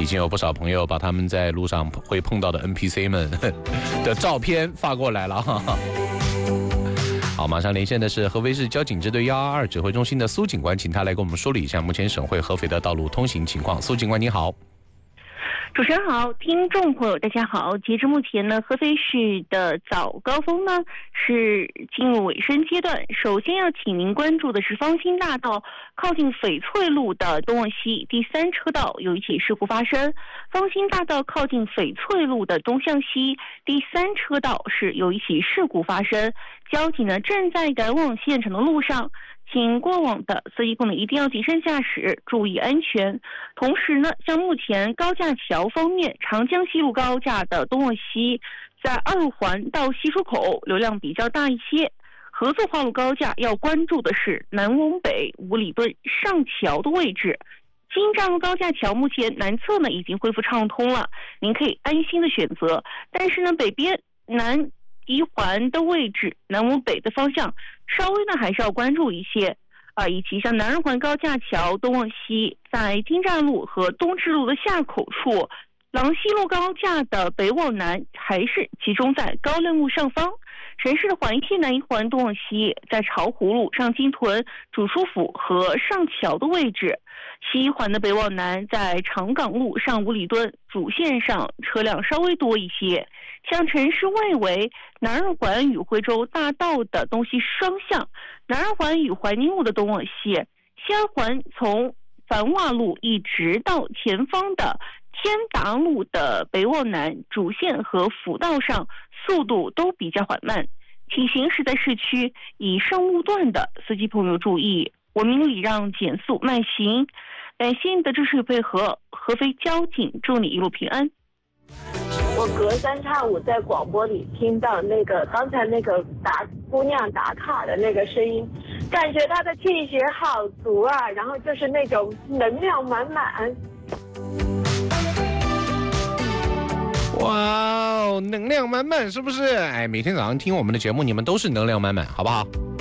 经有不少朋友把他们在路上会碰到的 NPC 们的照片发过来了哈。好，马上连线的是合肥市交警支队122指挥中心的苏警官，请他来跟我们梳理一下目前省会合肥的道路通行情况。苏警官你好。 主持人好，听众朋友大家好。截至目前呢，合肥市的早高峰呢是进入尾声阶段。首先要请您关注的是方兴大道靠近翡翠路的东往西第3车道有一起事故发生。方兴大道靠近翡翠路的东向西第3车道是有一起事故发生，交警呢正在赶往现场的路上。请过往的司机朋友一定要谨慎驾驶，注意安全。同时呢，像目前高架桥方面，长江西路高架的东往西，在2环到西出口流量比较大一些。合作化路高架要关注的是南往北五里墩上桥的位置。京站路高架桥目前南侧呢已经恢复畅通了，您可以安心的选择。但是呢，北边南1环的位置，南往北的方向，稍微呢还是要关注一些以及像南2环高架桥东往西，在京站路和东直路的下口处，郎西路高架的北往南还是集中在高亮路上方。城市的环线南1环东往西，在巢湖路、上金屯、主书府和上桥的位置。西1环的北往南，在长岗路、上五里墩主线上车辆稍微多一些。像城市外围南2环与徽州大道的东西双向，南2环与怀宁路的东往西，西2环从繁华路一直到前方的天达路的北往南主线和辅道上速度都比较缓慢，请行驶在市区以上路段的司机朋友注意，文明礼让，减速慢行。感谢你的支持与配合，合肥交警祝你一路平安。 我隔三差五在广播里听到刚才那个姑娘打卡的那个声音，感觉她的气血好足啊，然后就是那种能量满满。 哇哦，能量满满是不是？哎，每天早上听我们的节目，你们都是能量满满，好不好？